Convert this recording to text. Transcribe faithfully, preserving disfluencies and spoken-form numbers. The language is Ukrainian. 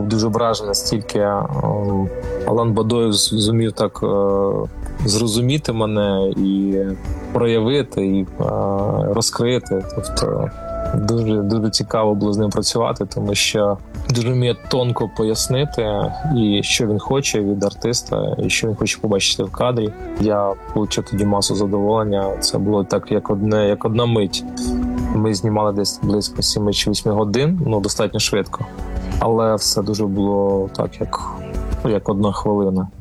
був дуже вражений, настільки Алан Бадоєв зумів так зрозуміти мене і проявити, і розкрити. Тобто дуже, дуже цікаво було з ним працювати, тому що дуже вміє тонко пояснити, і що він хоче від артиста, і що він хоче побачити в кадрі. Я отримав тоді масу задоволення. Це було так, як одне, як одна мить. Ми знімали десь близько сім чи вісім годин, ну, достатньо швидко. Але все дуже було так, як, як одна хвилина.